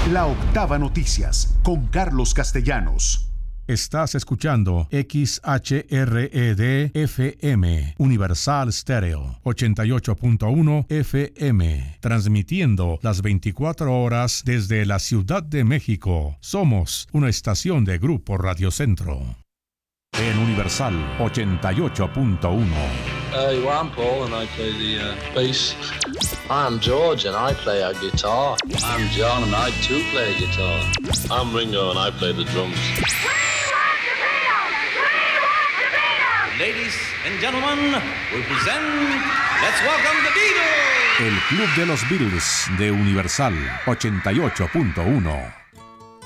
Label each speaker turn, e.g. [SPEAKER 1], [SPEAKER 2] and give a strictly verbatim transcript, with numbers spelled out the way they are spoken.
[SPEAKER 1] La Octava Noticias con Carlos Castellanos.
[SPEAKER 2] Estás escuchando X H R E D F M, Universal Stereo, ochenta y ocho punto uno F M, transmitiendo las veinticuatro horas desde la Ciudad de México. Somos una estación de Grupo Radio Centro. En Universal ochenta y ocho punto uno.
[SPEAKER 3] Uh, well, I'm Paul and I play the uh, bass. I'm George and I play a guitar. I'm John and I too play a guitar. I'm Ringo and I play the drums.
[SPEAKER 4] Ladies and gentlemen, we present, let's welcome the Beatles.
[SPEAKER 2] El Club de los Beatles de Universal ochenta y ocho punto uno.